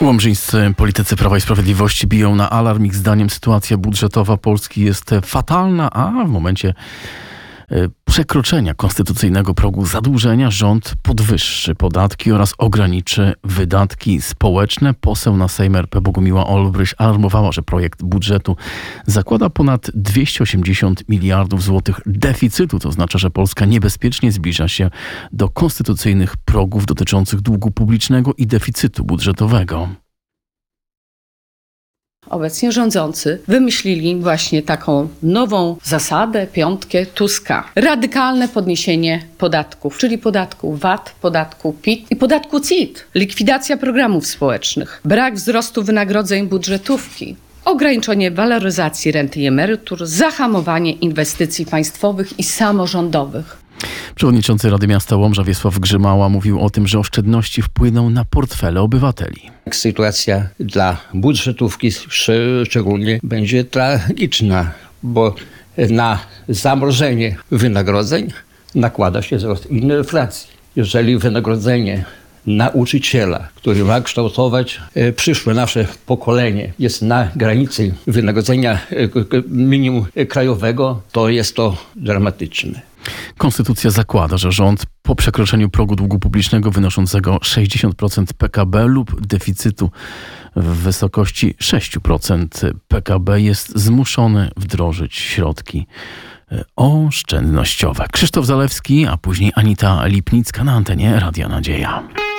Łomżyńscy politycy Prawa i Sprawiedliwości biją na alarm. Ich zdaniem sytuacja budżetowa Polski jest fatalna, a w momencie przekroczenia konstytucyjnego progu zadłużenia rząd podwyższy podatki oraz ograniczy wydatki społeczne. Poseł na Sejm RP Bogumiła Olbryś alarmowała, że projekt budżetu zakłada ponad 280 miliardów złotych deficytu. To oznacza, że Polska niebezpiecznie zbliża się do konstytucyjnych progów dotyczących długu publicznego i deficytu budżetowego. Obecnie rządzący wymyślili właśnie taką nową zasadę, piątkę Tuska. Radykalne podniesienie podatków, czyli podatku VAT, podatku PIT i podatku CIT. Likwidacja programów społecznych, brak wzrostu wynagrodzeń budżetówki, ograniczenie waloryzacji renty i emerytur, zahamowanie inwestycji państwowych i samorządowych. Przewodniczący Rady Miasta Łomża Wiesław Grzymała mówił o tym, że oszczędności wpłyną na portfele obywateli. Sytuacja dla budżetówki szczególnie będzie tragiczna, bo na zamrożenie wynagrodzeń nakłada się wzrost inflacji. Jeżeli wynagrodzenie nauczyciela, który ma kształtować przyszłe nasze pokolenie, jest na granicy wynagrodzenia minimum krajowego, to jest to dramatyczne. Konstytucja zakłada, że rząd po przekroczeniu progu długu publicznego wynoszącego 60% PKB lub deficytu w wysokości 6% PKB jest zmuszony wdrożyć środki oszczędnościowe. Krzysztof Zalewski, a później Anita Lipnicka na antenie Radia Nadzieja.